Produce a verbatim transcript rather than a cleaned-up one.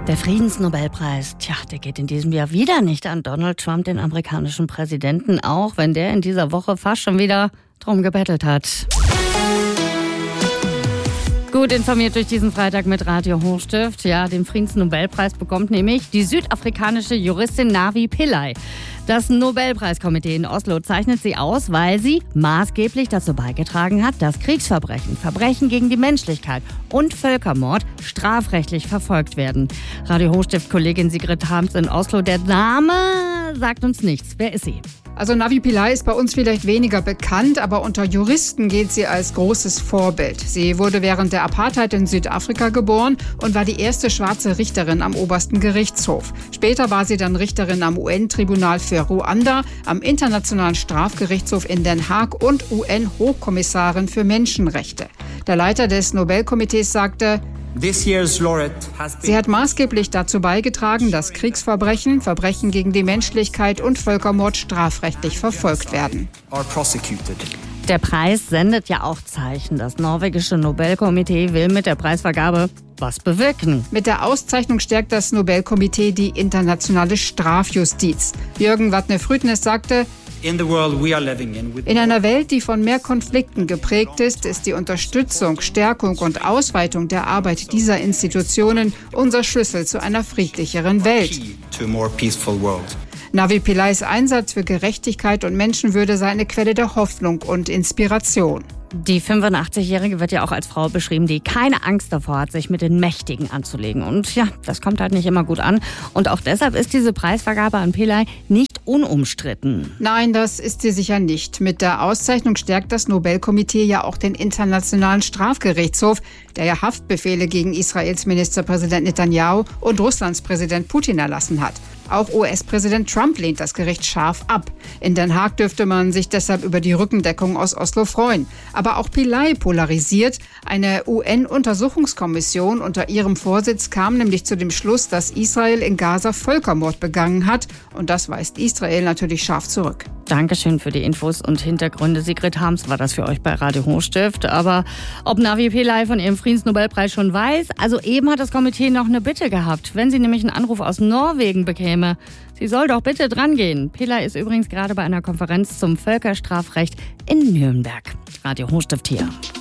Der Friedensnobelpreis, tja, der geht in diesem Jahr wieder nicht an Donald Trump, den amerikanischen Präsidenten, auch wenn der in dieser Woche fast schon wieder drum gebettelt hat. Gut informiert durch diesen Freitag mit Radio Hochstift. Ja, den Friedensnobelpreis bekommt nämlich die südafrikanische Juristin Navi Pillay. Das Nobelpreiskomitee in Oslo zeichnet sie aus, weil sie maßgeblich dazu beigetragen hat, dass Kriegsverbrechen, Verbrechen gegen die Menschlichkeit und Völkermord strafrechtlich verfolgt werden. Radio Hochstift-Kollegin Sigrid Harms in Oslo. Der Name sagt uns nichts. Wer ist sie? Also Navi Pillay ist bei uns vielleicht weniger bekannt, aber unter Juristen gilt sie als großes Vorbild. Sie wurde während der Apartheid in Südafrika geboren und war die erste schwarze Richterin am obersten Gerichtshof. Später war sie dann Richterin am U N-Tribunal für Ruanda, am Internationalen Strafgerichtshof in Den Haag und U N-Hochkommissarin für Menschenrechte. Der Leiter des Nobelkomitees sagte: Sie hat maßgeblich dazu beigetragen, dass Kriegsverbrechen, Verbrechen gegen die Menschlichkeit und Völkermord strafrechtlich verfolgt werden. Der Preis sendet ja auch Zeichen. Das norwegische Nobelkomitee will mit der Preisvergabe was bewirken. Mit der Auszeichnung stärkt das Nobelkomitee die internationale Strafjustiz. Jürgen Vatne-Früdnes sagte: In einer Welt, die von mehr Konflikten geprägt ist, ist die Unterstützung, Stärkung und Ausweitung der Arbeit dieser Institutionen unser Schlüssel zu einer friedlicheren Welt. Navi Pillays Einsatz für Gerechtigkeit und Menschenwürde sei eine Quelle der Hoffnung und Inspiration. Die fünfundachtzigjährige wird ja auch als Frau beschrieben, die keine Angst davor hat, sich mit den Mächtigen anzulegen. Und ja, das kommt halt nicht immer gut an. Und auch deshalb ist diese Preisvergabe an Pillay nicht unumstritten. Nein, das ist sie sicher nicht. Mit der Auszeichnung stärkt das Nobelkomitee ja auch den Internationalen Strafgerichtshof, der ja Haftbefehle gegen Israels Ministerpräsident Netanyahu und Russlands Präsident Putin erlassen hat. Auch U S-Präsident Trump lehnt das Gericht scharf ab. In Den Haag dürfte man sich deshalb über die Rückendeckung aus Oslo freuen. Aber auch Pillay polarisiert. Eine U N-Untersuchungskommission unter ihrem Vorsitz kam nämlich zu dem Schluss, dass Israel in Gaza Völkermord begangen hat. Und das weist Israel natürlich scharf zurück. Dankeschön für die Infos und Hintergründe. Sigrid Harms war das für euch bei Radio Hochstift. Aber ob Navi Pillay von ihrem Friedensnobelpreis schon weiß? Also eben hat das Komitee noch eine Bitte gehabt, wenn sie nämlich einen Anruf aus Norwegen bekäme. Sie soll doch bitte drangehen. Pillay ist übrigens gerade bei einer Konferenz zum Völkerstrafrecht in Nürnberg. Radio Hochstift hier.